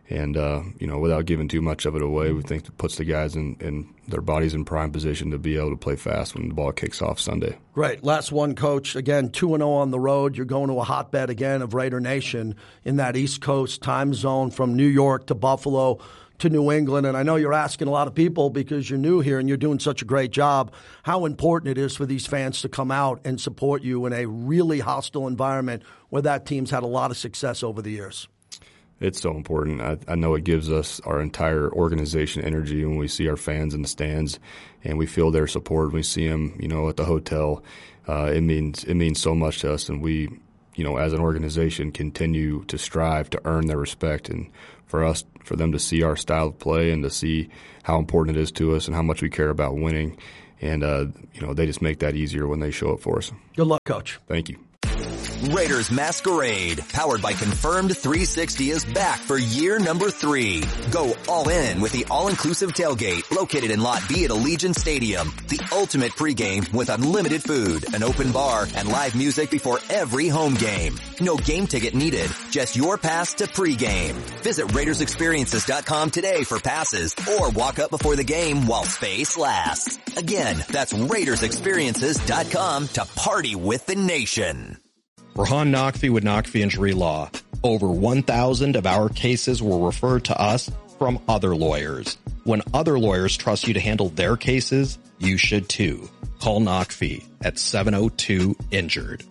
And, without giving too much of it away, we think it puts the guys in their bodies in prime position to be able to play fast when the ball kicks off Sunday. Great. Last one, Coach. Again, 2-0 on the road. You're going to a hotbed again of Raider Nation in that East Coast time zone from New York to Buffalo to New England. And I know you're asking a lot of people because you're new here and you're doing such a great job, how important it is for these fans to come out and support you in a really hostile environment where that team's had a lot of success over the years. It's so important. I know it gives us our entire organization energy when we see our fans in the stands and we feel their support. We see them, at the hotel. It means so much to us, and we, as an organization, continue to strive to earn their respect. And for them to see our style of play and to see how important it is to us and how much we care about winning, and they just make that easier when they show up for us. Good luck, Coach. Thank you. Raiders Masquerade, powered by Confirmed 360, is back for year number 3. Go all in with the all-inclusive tailgate located in Lot B at Allegiant Stadium. The ultimate pregame with unlimited food, an open bar, and live music before every home game. No game ticket needed, just your pass to pregame. Visit RaidersExperiences.com today for passes or walk up before the game while space lasts. Again, that's RaidersExperiences.com to party with the nation. Rahan Naqvi with Naqvi Injury Law. Over 1,000 of our cases were referred to us from other lawyers. When other lawyers trust you to handle their cases, you should too. Call Naqvi at 702-INJURED.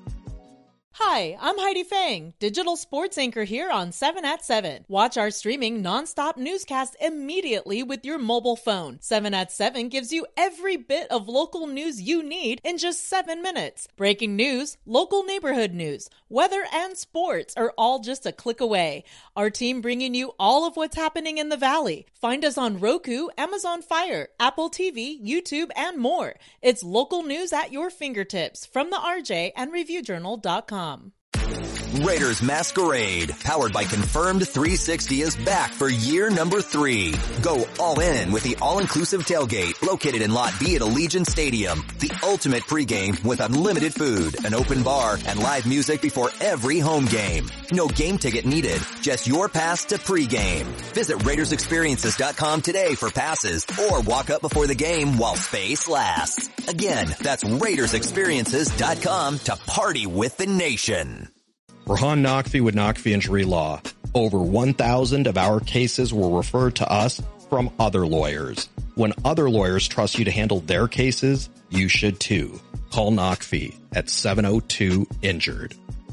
Hi, I'm Heidi Fang, digital sports anchor here on 7 at 7. Watch our streaming nonstop newscast immediately with your mobile phone. 7 at 7 gives you every bit of local news you need in just 7 minutes. Breaking news, local neighborhood news, weather, and sports are all just a click away. Our team bringing you all of what's happening in the Valley. Find us on Roku, Amazon Fire, Apple TV, YouTube, and more. It's local news at your fingertips from the RJ and ReviewJournal.com. Raiders Masquerade, powered by Confirmed 360, is back for year number 3. Go all in with the all-inclusive tailgate located in Lot B at Allegiant Stadium. The ultimate pregame with unlimited food, an open bar, and live music before every home game. No game ticket needed, just your pass to pregame. Visit RaidersExperiences.com today for passes or walk up before the game while space lasts. Again, that's RaidersExperiences.com to party with the nation. Rahan Naqvi with Naqvi Injury Law. Over 1,000 of our cases were referred to us from other lawyers. When other lawyers trust you to handle their cases, you should too. Call Naqvi at 702-INJURED.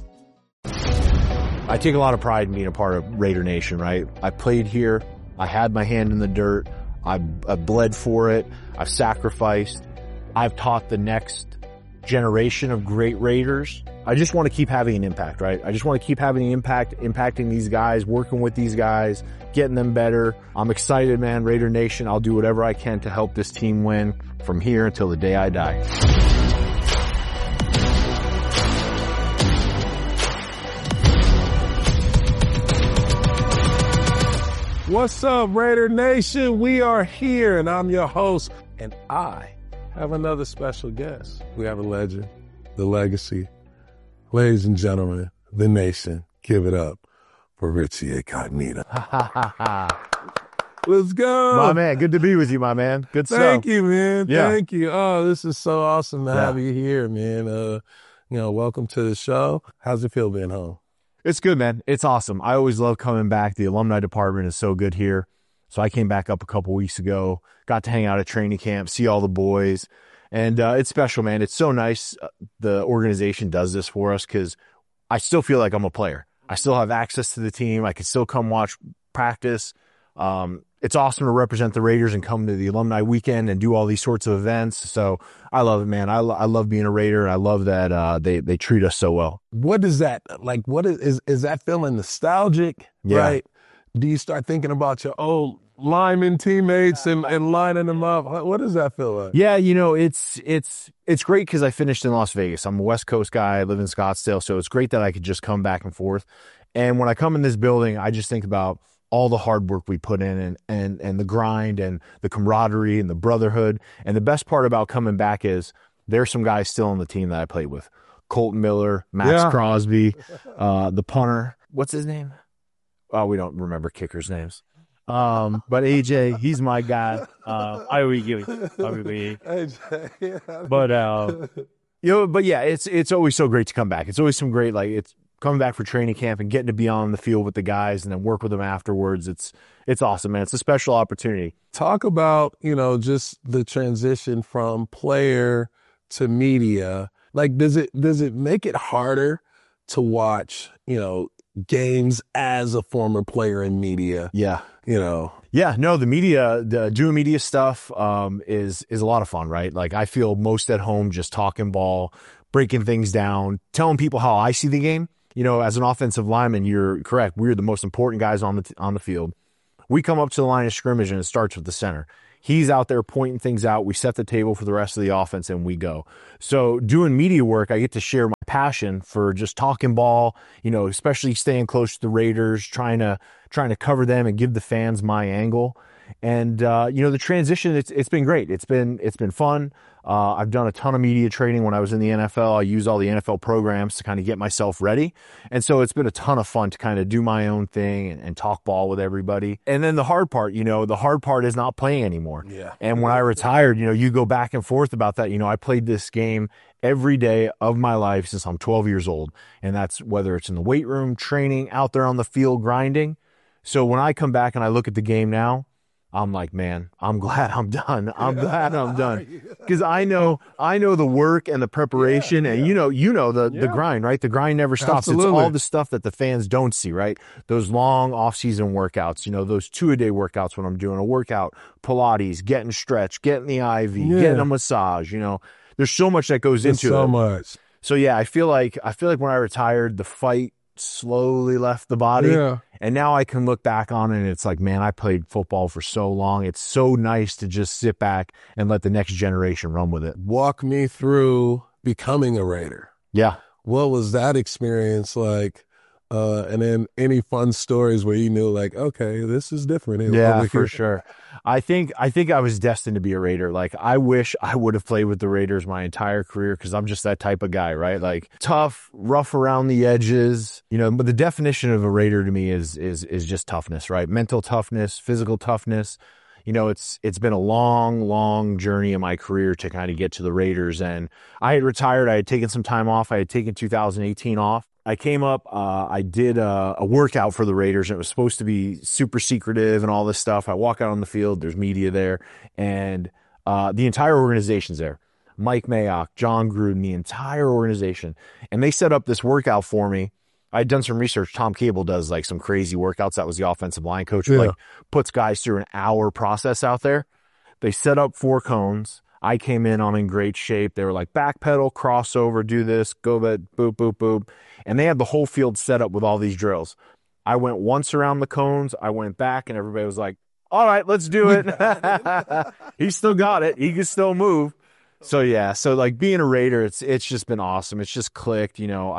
I take a lot of pride in being a part of Raider Nation, right? I played here. I had my hand in the dirt. I bled for it. I've sacrificed. I've taught the next generation of great Raiders. I just want to keep having an impact, right? I just want to keep having an impact, impacting these guys, working with these guys, getting them better. I'm excited, man. Raider Nation, I'll do whatever I can to help this team win from here until the day I die. What's up, Raider Nation? We are here, and I'm your host, and I have another special guest. We have a legend, the legacy. Ladies and gentlemen, the nation, give it up for Richie Incognito. Let's go. My man, good to be with you, my man. Good stuff. Thank you, man. Yeah. Thank you. Oh, this is so awesome to have you here, man. Welcome to the show. How's it feel being home? It's good, man. It's awesome. I always love coming back. The alumni department is so good here. So I came back up a couple weeks ago, got to hang out at training camp, see all the boys. And it's special, man. It's so nice the organization does this for us because I still feel like I'm a player. I still have access to the team. I can still come watch practice. It's awesome to represent the Raiders and come to the alumni weekend and do all these sorts of events. So I love it, man. I love being a Raider. I love that they treat us so well. What is that? Like, what is that feeling nostalgic, right? Do you start thinking about your old lineman teammates and lining them up? What does that feel like? Yeah, it's great because I finished in Las Vegas. I'm a West Coast guy. I live in Scottsdale, so it's great that I could just come back and forth. And when I come in this building, I just think about all the hard work we put in and the grind and the camaraderie and the brotherhood. And the best part about coming back is there's some guys still on the team that I played with. Colton Miller, Max Crosby, the punter. What's his name? we don't remember kickers' names. But AJ, he's my guy. I will give you. But yeah, it's always so great to come back. It's always some great, like, it's coming back for training camp and getting to be on the field with the guys and then work with them afterwards. It's awesome, man. It's a special opportunity. Talk about, just the transition from player to media. Like, does it make it harder to watch, games as a former player in media? Yeah. Yeah, no, the media, doing media stuff is a lot of fun, right? Like, I feel most at home just talking ball, breaking things down, telling people how I see the game. As an offensive lineman, you're correct. We're the most important guys on the field. We come up to the line of scrimmage and it starts with the center. He's out there pointing things out. We set the table for the rest of the offense and we go. So doing media work, I get to share my passion for just talking ball, especially staying close to the Raiders, trying to cover them and give the fans my angle. And, the transition, it's been great. It's been fun. I've done a ton of media training when I was in the NFL. I use all the NFL programs to kind of get myself ready. And so it's been a ton of fun to kind of do my own thing and talk ball with everybody. And then the hard part is not playing anymore. Yeah. And when I retired, you go back and forth about that. I played this game every day of my life since I'm 12 years old. And that's whether it's in the weight room, training, out there on the field, grinding. So when I come back and I look at the game now, I'm like, man, I'm glad I'm done. I'm glad I'm done. Because I know the work and the preparation and the grind, right? The grind never stops. Absolutely. It's all the stuff that the fans don't see, right? Those long off-season workouts, those 2-a-day workouts when I'm doing a workout, Pilates, getting stretched, getting the IV, getting a massage, There's so much that goes into it. So much. So yeah, I feel like when I retired, the fight slowly left the body. Yeah. And now I can look back on it and it's like, man, I played football for so long. It's so nice to just sit back and let the next generation run with it. Walk me through becoming a Raider. Yeah. What was that experience like? And then any fun stories where you knew, like, okay, this is different. Yeah, for sure. I think I was destined to be a Raider. Like, I wish I would have played with the Raiders my entire career because I'm just that type of guy, right? Like, tough, rough around the edges, but the definition of a Raider to me is just toughness, right? Mental toughness, physical toughness. It's been a long journey in my career to kind of get to the Raiders. And I had retired. I had taken some time off. I had taken 2018 off. I came up, I did a workout for the Raiders, and it was supposed to be super secretive and all this stuff. I walk out on the field, there's media there, and the entire organization's there. Mike Mayock, John Gruden, the entire organization. And they set up this workout for me. I had done some research. Tom Cable does like some crazy workouts. That was the offensive line coach, who puts guys through an hour process out there. They set up 4 cones. I came in, I'm in great shape. They were like, backpedal, crossover, do this, go boop, boop, boop. And they had the whole field set up with all these drills. I went once around the cones. I went back and everybody was like, all right, let's do it. He still got it. He can still move. So yeah, like being a Raider, it's just been awesome. It's just clicked.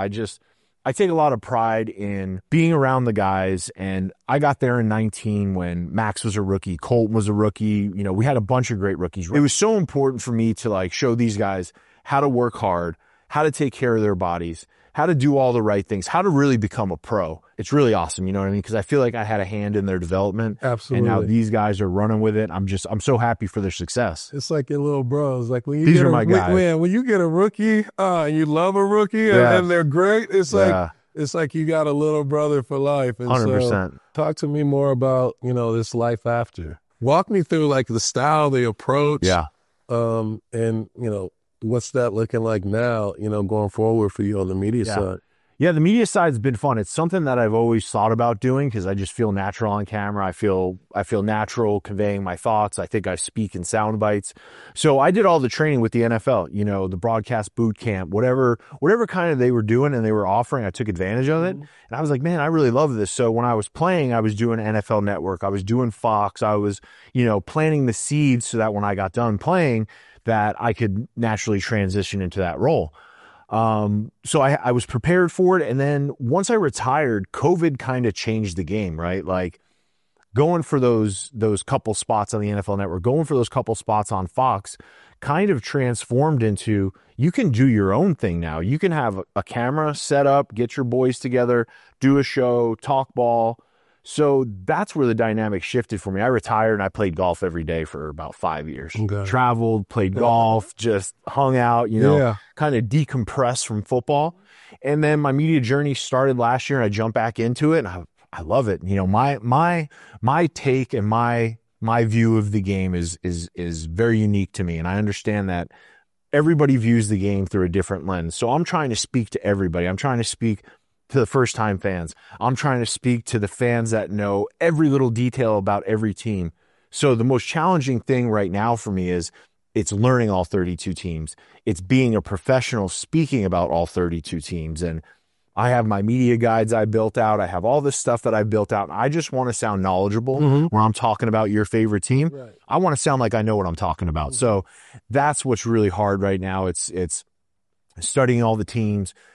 I take a lot of pride in being around the guys, and I got there in 19 when Max was a rookie, Colton was a rookie. We had a bunch of great rookies. It was so important for me to like show these guys how to work hard, how to take care of their bodies, how to do all the right things, how to really become a pro. It's really awesome, you know what I mean? Because I feel like I had a hand in their development. Absolutely. And now these guys are running with it. I'm so happy for their success. It's like your little bros. Like when you these are my guys. Man, when you get a rookie, and you love a rookie, and they're great, it's like it's like you got a little brother for life. And 100%. So, talk to me more about this life after. Walk me through like the style, the approach. Yeah. And what's that looking like now, going forward for you on the media side? Yeah, the media side's been fun. It's something that I've always thought about doing because I just feel natural on camera. I feel natural conveying my thoughts. I think I speak in sound bites. So I did all the training with the NFL, the broadcast boot camp, whatever kind of they were doing and they were offering, I took advantage of it. And I was like, man, I really love this. So when I was playing, I was doing NFL Network. I was doing Fox. I was, planting the seeds so that when I got done playing, that I could naturally transition into that role. So I was prepared for it. And then once I retired, COVID kind of changed the game, right? Like going for those couple spots on the NFL Network, going for those couple spots on Fox kind of transformed into, you can do your own thing now. You can have a camera set up, get your boys together, do a show, talk ball. So that's where the dynamic shifted for me. I retired and I played golf every day for about 5 years. Okay. Traveled, played golf, just hung out, kind of decompressed from football. And then my media journey started last year and I jumped back into it and I love it. My take and my view of the game is very unique to me. And I understand that everybody views the game through a different lens. So I'm trying to speak to everybody. I'm trying to speak to the first-time fans. I'm trying to speak to the fans that know every little detail about every team. So the most challenging thing right now for me is it's learning all 32 teams. It's being a professional speaking about all 32 teams. And I have my media guides I built out. I have all this stuff that I built out. And I just want to sound knowledgeable when I'm talking about your favorite team. Right. I want to sound like I know what I'm talking about. So that's what's really hard right now. It's studying all the teams,